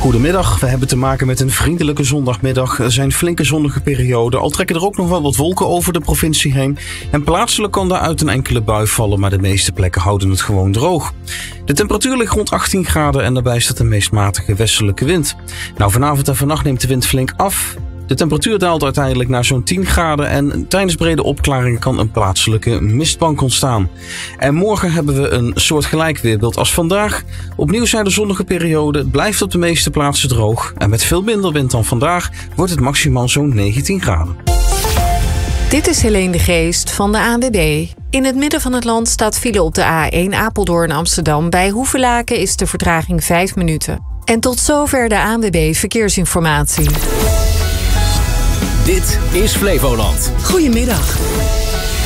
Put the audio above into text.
Goedemiddag, we hebben te maken met een vriendelijke zondagmiddag. Er zijn flinke zonnige perioden, al trekken er ook nog wel wat wolken over de provincie heen. En plaatselijk kan daaruit een enkele bui vallen, maar de meeste plekken houden het gewoon droog. De temperatuur ligt rond 18 graden en daarbij staat een meest matige westelijke wind. Vanavond en vannacht neemt de wind flink af. De temperatuur daalt uiteindelijk naar zo'n 10 graden en tijdens brede opklaringen kan een plaatselijke mistbank ontstaan. En morgen hebben we een soortgelijk weerbeeld als vandaag. Opnieuw zijn de zonnige perioden, het blijft op de meeste plaatsen droog. En met veel minder wind dan vandaag wordt het maximaal zo'n 19 graden. Dit is Helene de Geest van de ANWB. In het midden van het land staat file op de A1 Apeldoorn-Amsterdam. Bij Hoevelaken is de vertraging 5 minuten. En tot zover de ANWB Verkeersinformatie. Dit is Flevoland. Goedemiddag.